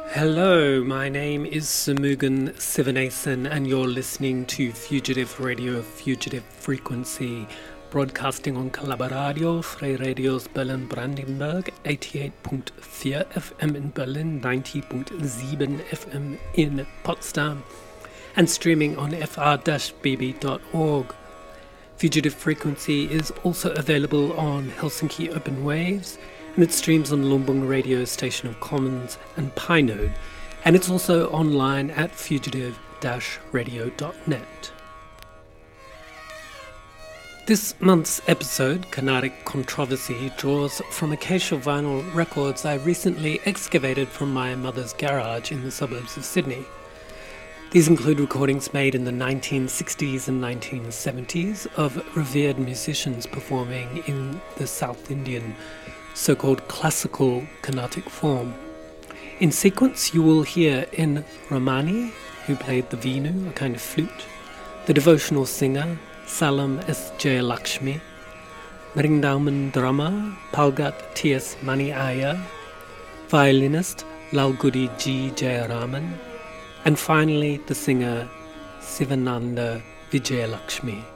Hello, my name is Samugan Sivanasan and you're listening to Fugitive Radio, Fugitive Frequency, broadcasting on Colaboradio, Free Radios Berlin-Brandenburg, 88.4 FM in Berlin, 90.7 FM in Potsdam, and streaming on fr-bb.org. Fugitive Frequency is also available on Helsinki Open Waves, and it streams on Lumbung Radio Station of Commons and Pinode, and it's also online at fugitive-radio.net. This month's episode, Carnatic Controversy, draws from Acacia vinyl records I recently excavated from my mother's garage in the suburbs of Sydney. These include recordings made in the 1960s and 1970s of revered musicians performing in the South Indian so-called classical Carnatic form. In sequence, you will hear N. Ramani, who played the Venu, a kind of flute, the devotional singer Salam S. Jayalakshmi, Mrindauman drummer Palgat T.S. Mani Iyer, violinist Lalgudi G. Jayaraman, and finally the singer Sivananda Vijayalakshmi.